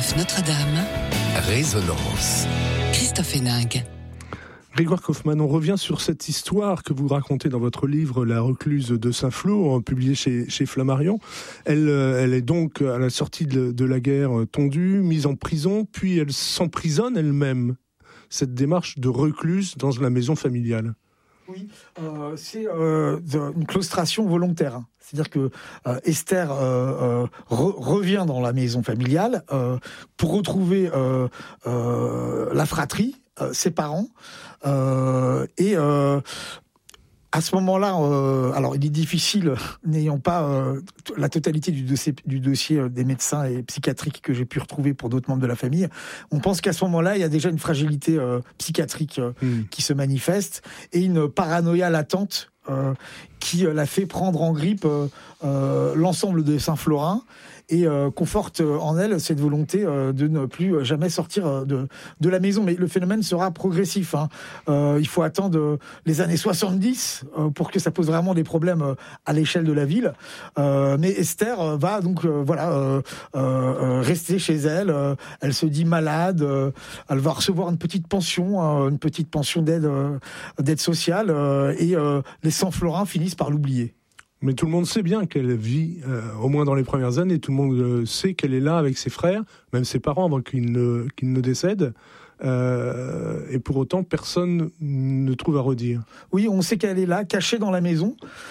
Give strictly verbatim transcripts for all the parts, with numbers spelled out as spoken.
Neuf Notre-Dame. Résonance. Christophe Héningue. Grégoire Kaufmann, on revient sur cette histoire que vous racontez dans votre livre La recluse de Saint-Flour, publié chez, chez Flammarion. Elle, elle est donc à la sortie de, de la guerre tondue, mise en prison, puis elle s'emprisonne elle-même. Cette démarche de recluse dans la maison familiale. Oui, euh, c'est euh, une claustration volontaire. C'est-à-dire que euh, Esther euh, euh, re- revient dans la maison familiale euh, pour retrouver euh, euh, la fratrie, euh, ses parents, euh, et euh, à ce moment-là, euh, alors il est difficile, n'ayant pas euh, la totalité du dossier, du dossier des médecins et psychiatriques que j'ai pu retrouver pour d'autres membres de la famille, on pense qu'à ce moment-là, il y a déjà une fragilité euh, psychiatrique euh, mmh. qui se manifeste et une paranoïa latente euh, qui euh, l'a fait prendre en grippe euh, euh, l'ensemble de Saint-Florin et euh, conforte en elle cette volonté euh, de ne plus jamais sortir de, de la maison. Mais le phénomène sera progressif. Hein. Euh, il faut attendre les années soixante-dix euh, pour que ça pose vraiment des problèmes euh, à l'échelle de la ville. Euh, mais Esther va donc euh, voilà euh, euh, rester chez elle. Euh, elle se dit malade. Euh, elle va recevoir une petite pension, euh, une petite pension d'aide, euh, d'aide sociale. Euh, et euh, les Saint-Florins finissent par l'oublier. Mais tout le monde sait bien qu'elle vit, euh, au moins dans les premières années, tout le monde euh, sait qu'elle est là avec ses frères, même ses parents avant qu'ils ne, qu'ils ne décèdent. Euh, et pour autant, personne ne trouve à redire. Oui, on sait qu'elle est là, cachée dans la maison.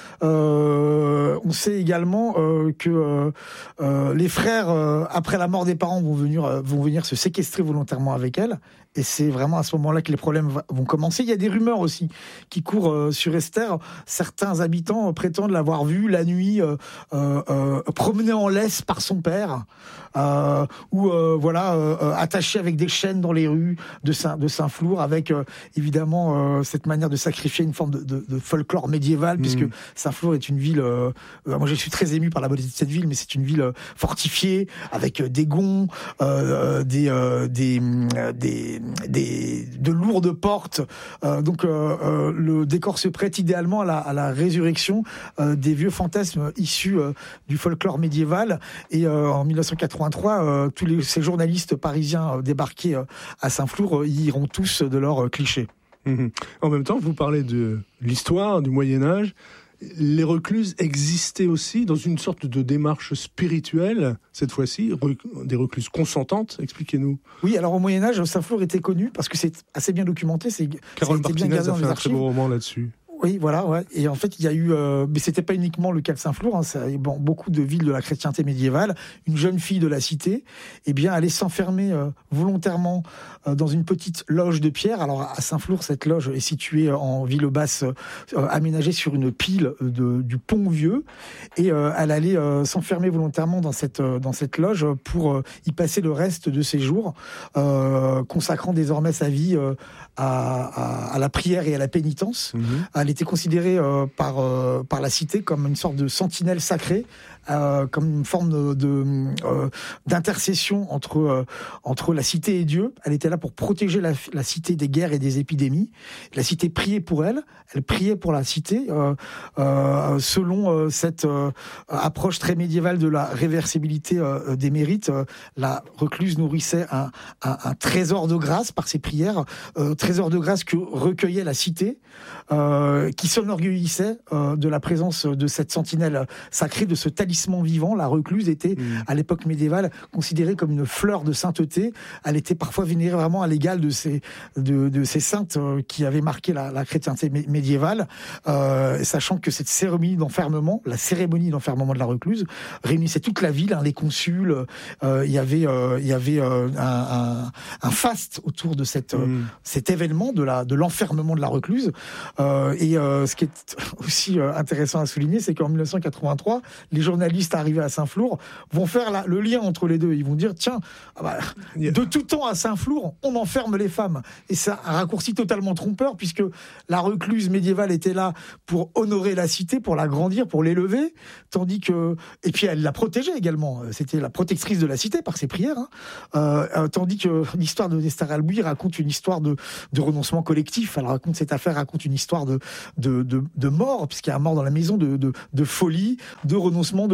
Euh, on sait également euh, que euh, euh, les frères, euh, après la mort des parents, vont venir, euh, vont venir se séquestrer volontairement avec elle. Et c'est vraiment à ce moment-là que les problèmes va, vont commencer. Il y a des rumeurs aussi qui courent euh, sur Esther. Certains habitants euh, prétendent l'avoir vue la nuit euh, euh, euh, promenée en laisse par son père, euh, ou euh, voilà euh, attachée avec des chaînes dans les rues de, Saint, de Saint-Flour, avec euh, évidemment euh, cette manière de sacrifier une forme de, de, de folklore médiéval, mmh. puisque Saint-Flour est une ville, euh, moi je suis très ému par la beauté de cette ville, mais c'est une ville euh, fortifiée, avec euh, des gonds, euh, des, euh, des, euh, des, des, de lourdes portes, euh, donc euh, euh, le décor se prête idéalement à la, à la résurrection euh, des vieux fantasmes issus euh, du folklore médiéval, et euh, en dix-neuf cent quatre-vingt-trois, euh, tous les, ces journalistes parisiens euh, débarqués euh, à Saint-Flour euh, y iront tous de leurs euh, clichés. Mmh. En même temps, vous parlez de l'histoire du Moyen-Âge. Les recluses existaient aussi dans une sorte de démarche spirituelle, cette fois-ci, rec- des recluses consentantes. Expliquez-nous. Oui, alors au Moyen-Âge, Saint-Flour était connu, parce que c'est assez bien documenté, c'est, Carole ça a été bien Martinez gardé a dans fait les un archives. très beau roman là-dessus. Oui, voilà, ouais. Et en fait, il y a eu, euh, mais c'était pas uniquement le cas de Saint-Flour, hein, ça, bon, beaucoup de villes de la chrétienté médiévale. Une jeune fille de la cité, eh bien, allait s'enfermer euh, volontairement euh, dans une petite loge de pierre. Alors, à Saint-Flour, cette loge est située en ville basse, euh, aménagée sur une pile de, du Pont Vieux, et euh, elle allait euh, s'enfermer volontairement dans cette euh, dans cette loge pour euh, y passer le reste de ses jours, euh, consacrant désormais sa vie euh, à, à, à la prière et à la pénitence. Mmh. Elle était considérée euh, par, euh, par la cité comme une sorte de sentinelle sacrée, euh, comme une forme de, de, euh, d'intercession entre, euh, entre la cité et Dieu. Elle était là pour protéger la, la cité des guerres et des épidémies. La cité priait pour elle, elle priait pour la cité, euh, euh, selon euh, cette euh, approche très médiévale de la réversibilité euh, des mérites. Euh, la recluse nourrissait un, un, un trésor de grâce par ses prières, euh, trésor de grâce que recueillait la cité, euh, qui s'enorgueillissait euh, de la présence de cette sentinelle sacrée, de ce talisman vivant. La recluse était, mmh. à l'époque médiévale, considérée comme une fleur de sainteté. Elle était parfois vénérée vraiment à l'égal de ces, de, de ces saintes euh, qui avaient marqué la, la chrétienté mé- médiévale, euh, sachant que cette cérémonie d'enfermement, la cérémonie d'enfermement de la recluse, réunissait toute la ville, hein, les consuls. Euh, il y avait, euh, il y avait euh, un, un, un faste autour de cette, mmh. euh, cet événement de, la, de l'enfermement de la recluse. Euh, et euh, ce qui est aussi euh, intéressant à souligner, c'est qu'en dix-neuf cent quatre-vingt-trois, les journalistes arrivés à Saint-Flour vont faire la, le lien entre les deux. Ils vont dire, tiens, ah bah, yeah. de tout temps à Saint-Flour, on enferme les femmes. Et c'est un raccourci totalement trompeur, puisque la recluse médiévale était là pour honorer la cité, pour la grandir, pour l'élever, tandis que... Et puis elle la protégeait également. C'était la protectrice de la cité par ses prières. Hein. Euh, tandis que l'histoire de Esther Albuy raconte une histoire de, de renoncement collectif. Elle raconte cette affaire, raconte une histoire de, de, de, de mort, puisqu'il y a un mort dans la maison, de, de, de folie, de renoncement, de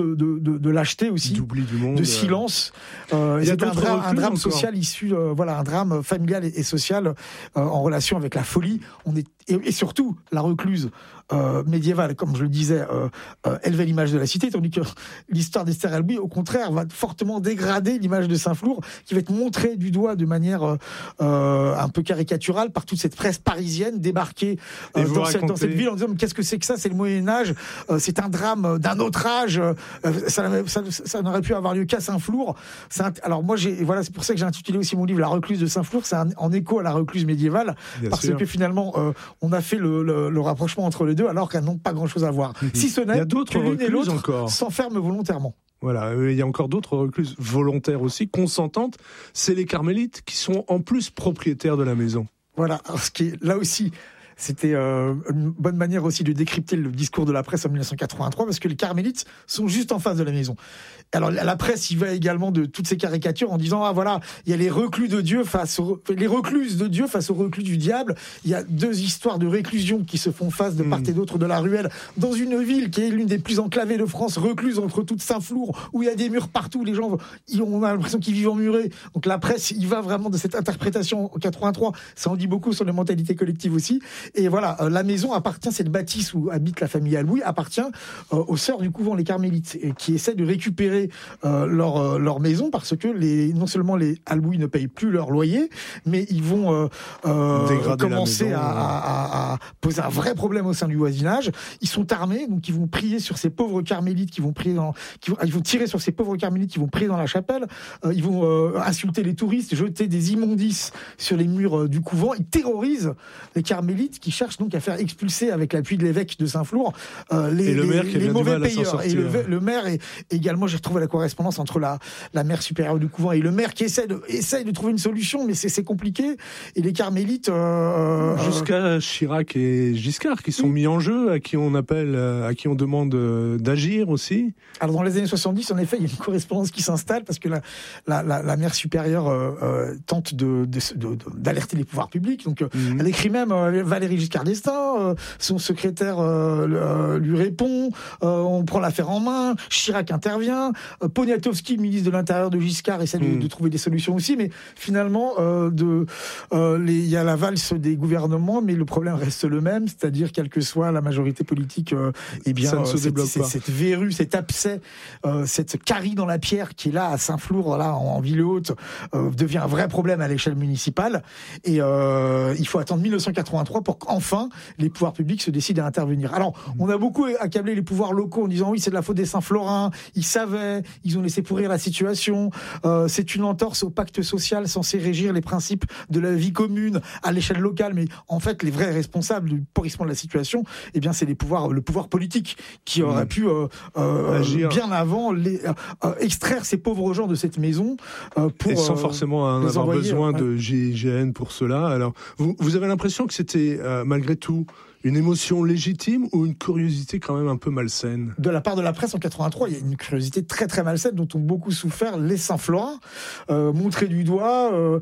de, de, de, de lâcheté aussi, d'oubli du monde, de silence. Euh, il y a c'est un, dra- un drame encore. social issu, euh, voilà, un drame familial et, et social euh, en relation avec la folie. On est et, et surtout la recluse euh, médiévale, comme je le disais, euh, euh, élevait l'image de la cité, tandis que l'histoire d'Esther Albuy, au contraire, va fortement dégrader l'image de Saint-Flour, qui va être montrée du doigt de manière euh, euh, un peu caricaturale par toute cette presse parisienne débarquée euh, dans, cette, dans cette ville en disant mais qu'est-ce que c'est que ça, c'est le Moyen-Âge, euh, c'est un drame d'un autre âge, euh, ça, ça, ça n'aurait pu avoir lieu qu'à Saint-Flour. C'est un, alors moi, j'ai, voilà, c'est pour ça que j'ai intitulé aussi mon livre La recluse de Saint-Flour, c'est un, en écho à la recluse médiévale, Bien parce sûr. que finalement, euh, on a fait le, le, le rapprochement entre les deux alors qu'elles n'ont pas grand-chose à voir. Mmh. Si ce n'est que l'une et l'autre encore. s'enferment volontairement. Voilà, il y a encore d'autres recluses volontaires aussi, consentantes. C'est les carmélites qui sont en plus propriétaires de la maison. Voilà, alors ce qui est là aussi... C'était euh, une bonne manière aussi de décrypter le discours de la presse en dix-neuf cent quatre-vingt-trois, parce que les carmélites sont juste en face de la maison. Alors la presse y va également de toutes ces caricatures en disant ah voilà, il y a les reclus de Dieu face aux, les recluses de Dieu face aux reclus du diable. Il y a deux histoires de réclusion qui se font face de part et d'autre de la ruelle dans une ville qui est l'une des plus enclavées de France, recluse entre toutes Saint-Flour, où il y a des murs partout, les gens on a l'impression qu'ils vivent emmurés. Donc la presse y va vraiment de cette interprétation en quatre-vingt-trois, ça en dit beaucoup sur les mentalités collectives aussi. Et voilà, euh, la maison appartient, cette bâtisse où habite la famille Albuy, appartient euh, aux sœurs du couvent, les carmélites, et qui essaient de récupérer euh, leur, euh, leur maison parce que les, non seulement les Albuy ne payent plus leur loyer, mais ils vont euh, euh, commencer maison, à, à, à poser un vrai problème au sein du voisinage. Ils sont armés, donc ils vont prier sur ces pauvres carmélites, qui vont prier dans, qui vont, ils vont tirer sur ces pauvres carmélites qui vont prier dans la chapelle. Euh, ils vont euh, insulter les touristes, jeter des immondices sur les murs euh, du couvent. Ils terrorisent les carmélites qui cherchent donc à faire expulser, avec l'appui de l'évêque de Saint-Flour, euh, les, les, les mauvais payeurs. Et le, le maire, et également, j'ai retrouvé la correspondance entre la, la mère supérieure du couvent et le maire qui essaie de, essaie de trouver une solution, mais c'est, c'est compliqué. Et les carmélites... Euh, Jusqu'à Chirac et Giscard, qui sont oui. mis en jeu, à qui on appelle, à qui on demande d'agir aussi. Alors dans les années soixante-dix, en effet, il y a une correspondance qui s'installe, parce que la, la, la, la mère supérieure euh, euh, tente de, de, de, de, d'alerter les pouvoirs publics. Donc mmh. elle écrit même euh, Valéry Giscard d'Estaing, euh, son secrétaire euh, euh, lui répond, euh, on prend l'affaire en main, Chirac intervient, euh, Poniatowski, ministre de l'Intérieur de Giscard, essaie mmh. de, de trouver des solutions aussi, mais finalement, euh, de, euh, les, il y a la valse des gouvernements, mais le problème reste le même, c'est-à-dire quelle que soit la majorité politique, euh, eh bien, ça ne se euh, cette, débloque cette, pas. cette verrue, cet abcès, euh, cette carie dans la pierre qui est là à Saint-Flour, là en, en ville haute, euh, devient un vrai problème à l'échelle municipale, et euh, il faut attendre dix-neuf cent quatre-vingt-trois pour qu'enfin les pouvoirs publics se décident à intervenir. Alors, on a beaucoup accablé les pouvoirs locaux en disant oui, c'est de la faute des Saint-Florins, ils savaient, ils ont laissé pourrir la situation, euh, c'est une entorse au pacte social censé régir les principes de la vie commune à l'échelle locale, mais en fait, les vrais responsables du pourrissement de la situation, eh bien, c'est les pouvoirs, le pouvoir politique qui aurait mmh. pu euh, euh, Agir. bien avant les, euh, extraire ces pauvres gens de cette maison euh, pour et sans euh, forcément en avoir envoyer, besoin ouais. de G I G N pour cela. Alors, vous, vous avez l'impression que c'était euh, malgré tout une émotion légitime ou une curiosité quand même un peu malsaine? De la part de la presse en quatre-vingt-trois, il y a une curiosité très très malsaine dont ont beaucoup souffert les Saint-Florins, euh, montrés du doigt. Euh,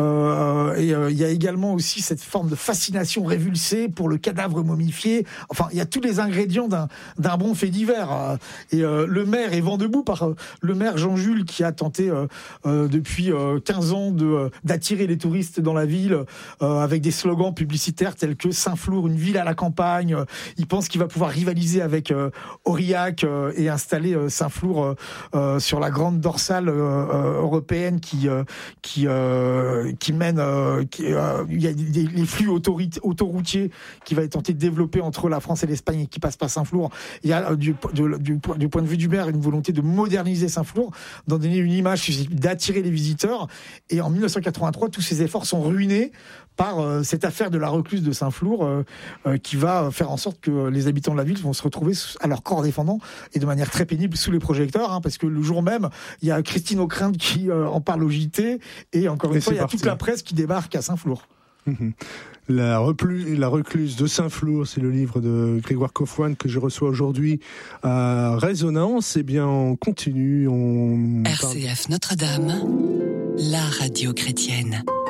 euh, et euh, il y a également aussi cette forme de fascination révulsée pour le cadavre momifié. Enfin, il y a tous les ingrédients d'un, d'un bon fait divers. Et euh, le maire est vent debout par euh, le maire Jean-Jules qui a tenté euh, euh, depuis euh, quinze ans de, euh, d'attirer les touristes dans la ville euh, avec des slogans publicitaires tels que Saint-Flour, une ville à la campagne. Il pense qu'il va pouvoir rivaliser avec euh, Aurillac euh, et installer euh, Saint-Flour euh, euh, sur la grande dorsale euh, euh, européenne qui euh, qui euh, qui mène euh, qui, euh, il y a des, les flux autoroutiers qui va tenter de développer entre la France et l'Espagne et qui passe par Saint-Flour. Il y a euh, du, de, du, du point de vue du maire une volonté de moderniser Saint-Flour, d'en donner une image, d'attirer les visiteurs. Et en dix-neuf cent quatre-vingt-trois, tous ces efforts sont ruinés par euh, cette affaire de la recluse de Saint-Flour euh, euh, qui va faire en sorte que les habitants de la ville vont se retrouver à leur corps défendant et de manière très pénible sous les projecteurs, hein, parce que le jour même, il y a Christine Ockrent qui euh, en parle au J T et encore une et fois, il y a parti. toute la presse qui débarque à Saint-Flour. Mmh. La, replu, la recluse de Saint-Flour, c'est le livre de Grégoire Kaufmann que je reçois aujourd'hui à Résonance. Eh bien, on continue. On R C F Notre-Dame, la radio chrétienne.